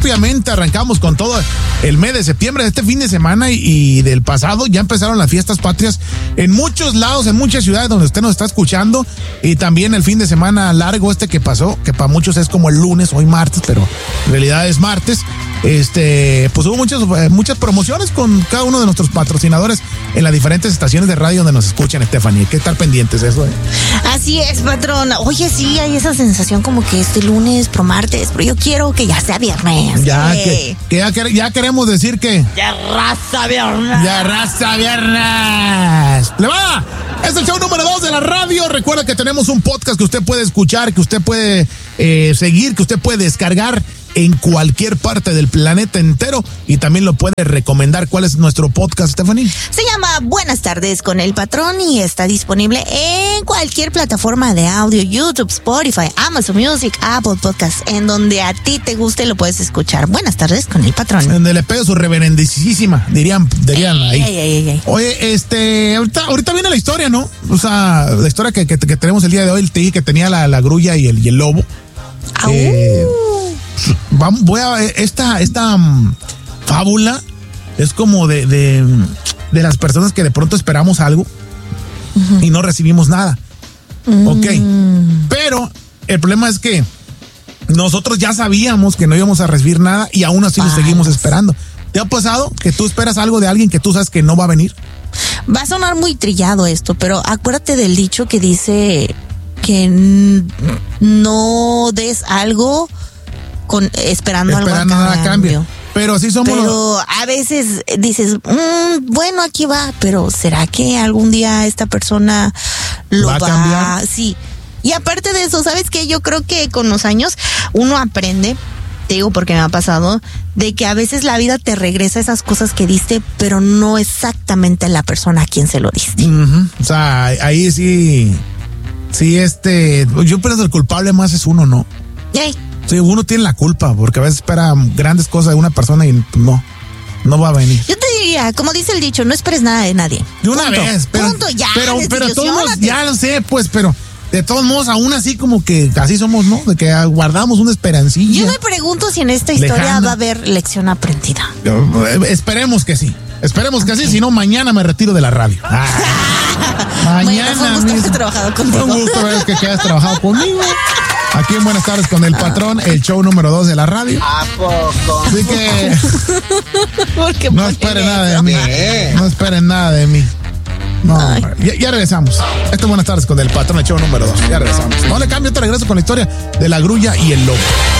obviamente arrancamos con todo el mes de septiembre, de este fin de semana y del pasado. Ya empezaron las fiestas patrias en muchos lados, en muchas ciudades donde usted nos está escuchando. Y también el fin de semana largo que pasó, que para muchos es como el lunes, hoy martes, pero en realidad es martes. Pues hubo muchas promociones con cada uno de nuestros patrocinadores en las diferentes estaciones de radio donde nos escuchan, Stephanie. Hay que estar pendientes de eso, Así es, patrón. Oye, sí, hay esa sensación como que lunes, pro martes, pero yo quiero que ya sea viernes. Ya, que ya queremos decir que... ¡Ya raza viernes! ¡Ya raza viernes! ¡Le va! Es el show número 2 de la radio. Recuerda que tenemos un podcast que usted puede escuchar, que usted puede seguir, que usted puede descargar en cualquier parte del planeta entero y también lo puede recomendar. ¿Cuál es nuestro podcast, Stephanie? Se llama Buenas tardes con el patrón y está disponible en cualquier plataforma de audio, YouTube, Spotify, Amazon Music, Apple Podcasts, en donde a ti te guste lo puedes escuchar. Buenas tardes con el patrón. Donde le pega su reverendísima, dirían ahí. Ay. Oye, ahorita viene la historia, ¿no? O sea, la historia que tenemos el día de hoy. Te dije que tenía la grulla y el lobo. Esta fábula es como de las personas que de pronto esperamos algo y no recibimos nada. Ok. Pero el problema es que nosotros ya sabíamos que no íbamos a recibir nada y aún así lo seguimos esperando. ¿Te ha pasado que tú esperas algo de alguien que tú sabes que no va a venir? Va a sonar muy trillado esto, pero acuérdate del dicho que dice que no des algo esperando algo a cambio. Pero así somos. Pero a veces dices, bueno, aquí va, pero ¿será que algún día esta persona lo va a cambiar? Sí. Y aparte de eso, ¿sabes qué? Yo creo que con los años uno aprende, te digo porque me ha pasado, de que a veces la vida te regresa esas cosas que diste, pero no exactamente la persona a quien se lo diste. O sea, ahí sí, yo pienso que el culpable más es uno, ¿no? Sí, uno tiene la culpa, porque a veces espera grandes cosas de una persona y no va a venir. Yo te diría, como dice el dicho, no esperes nada de nadie. De una vez, pero todos modos, ya lo sé, pues, pero de todos modos, aún así como que así somos, ¿no? De que guardamos una esperancilla. Yo me pregunto si en esta historia va a haber lección aprendida. Esperemos que sí. Esperemos que así, si no, mañana me retiro de la radio. Mañana. Bueno, un gusto haber trabajado contigo. Un gusto ver que hayas trabajado conmigo. Aquí en Buenas tardes con el patrón, el show número 2 de la radio. ¿A poco? Así que no esperen nada de mí. No esperen nada de mí. No, ya regresamos. Esto es Buenas tardes con el patrón, el show número 2. Ya regresamos. No le cambio, te regreso con la historia de la grulla y el lobo.